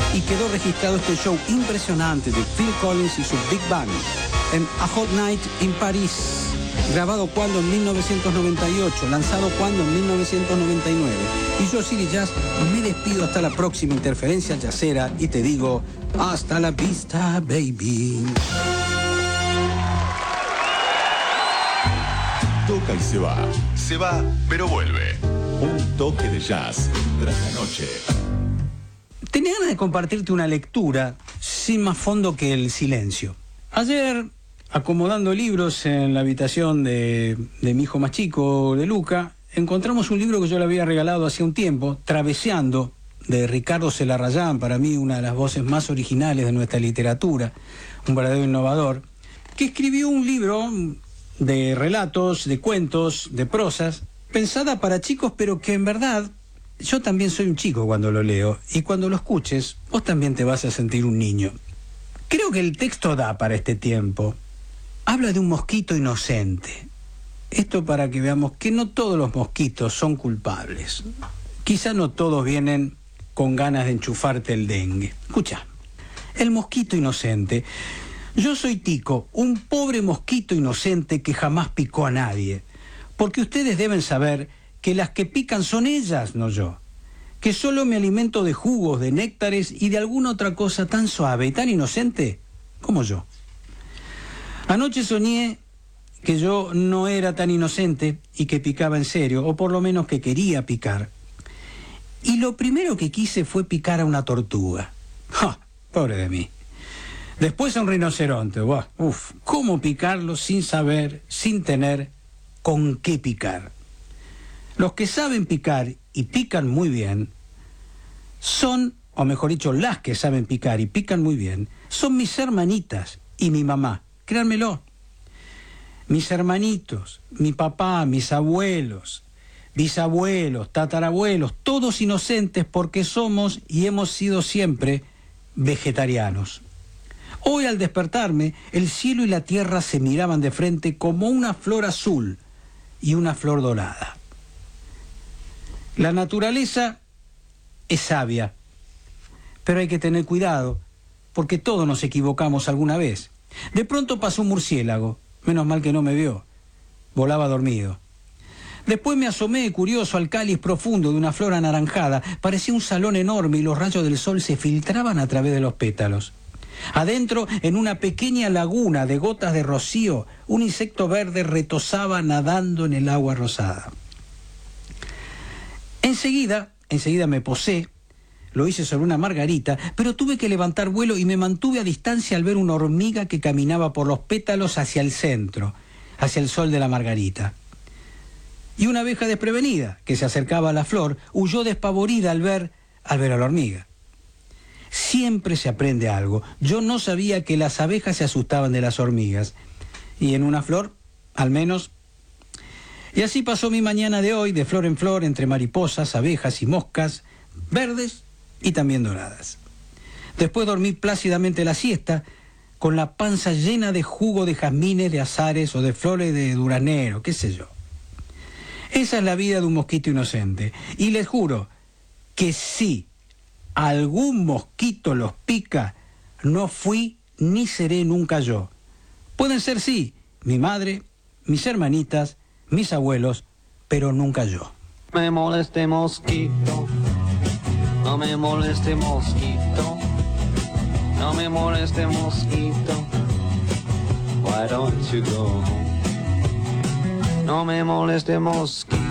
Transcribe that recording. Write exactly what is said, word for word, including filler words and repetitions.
y quedó registrado este show impresionante de Phil Collins y su Big Band en A Hot Night in Paris. Grabado cuando en mil novecientos noventa y ocho, lanzado cuando en mil novecientos noventa y nueve. Y yo, Siri Jazz, me despido hasta la próxima interferencia jazzera y te digo, hasta la vista, baby. Toca y se va. Se va, pero vuelve. Un toque de jazz tras la noche. Tenía ganas de compartirte una lectura sin más fondo que el silencio. Ayer, acomodando libros en la habitación de, de mi hijo más chico, de Luca, encontramos un libro que yo le había regalado hace un tiempo, Traveseando, de Ricardo Celarrayán, para mí una de las voces más originales de nuestra literatura, un verdadero innovador, que escribió un libro de relatos, de cuentos, de prosas, pensada para chicos, pero que en verdad yo también soy un chico cuando lo leo, y cuando lo escuches, vos también te vas a sentir un niño. Creo que el texto da para este tiempo. Habla de un mosquito inocente. Esto para que veamos que no todos los mosquitos son culpables. Quizá no todos vienen con ganas de enchufarte el dengue. Escucha, el mosquito inocente. Yo soy Tico, un pobre mosquito inocente que jamás picó a nadie. Porque ustedes deben saber que las que pican son ellas, no yo. Que solo me alimento de jugos, de néctares y de alguna otra cosa tan suave y tan inocente como yo. Anoche soñé que yo no era tan inocente y que picaba en serio, o por lo menos que quería picar. Y lo primero que quise fue picar a una tortuga. ¡Ja! Pobre de mí. Después a un rinoceronte. ¡Buah! Uf, ¿cómo picarlo sin saber, sin tener con qué picar? Los que saben picar y pican muy bien son, o mejor dicho, las que saben picar y pican muy bien, son mis hermanitas y mi mamá. Créanmelo. Mis hermanitos, mi papá, mis abuelos, bisabuelos, tatarabuelos, todos inocentes porque somos y hemos sido siempre vegetarianos. Hoy al despertarme, el cielo y la tierra se miraban de frente como una flor azul y una flor dorada. La naturaleza es sabia, pero hay que tener cuidado, porque todos nos equivocamos alguna vez. De pronto pasó un murciélago, menos mal que no me vio, volaba dormido. Después me asomé curioso al cáliz profundo de una flor anaranjada, parecía un salón enorme y los rayos del sol se filtraban a través de los pétalos. Adentro, en una pequeña laguna de gotas de rocío, un insecto verde retozaba nadando en el agua rosada. Enseguida, enseguida me posé, lo hice sobre una margarita, pero tuve que levantar vuelo y me mantuve a distancia al ver una hormiga que caminaba por los pétalos hacia el centro, hacia el sol de la margarita. Y una abeja desprevenida, que se acercaba a la flor, huyó despavorida al ver, al ver a la hormiga. Siempre se aprende algo. Yo no sabía que las abejas se asustaban de las hormigas. Y en una flor, al menos. Y así pasó mi mañana de hoy, de flor en flor, entre mariposas, abejas y moscas, verdes y también doradas. Después dormí plácidamente la siesta, con la panza llena de jugo de jazmines, de azares o de flores de duranero, qué sé yo. Esa es la vida de un mosquito inocente. Y les juro que si algún mosquito los pica, no fui ni seré nunca yo. Pueden ser, sí, mi madre, mis hermanitas, mis abuelos, pero nunca yo. No me moleste mosquito, no me moleste mosquito, no me moleste mosquito, why don't you go home? No me moleste mosquito.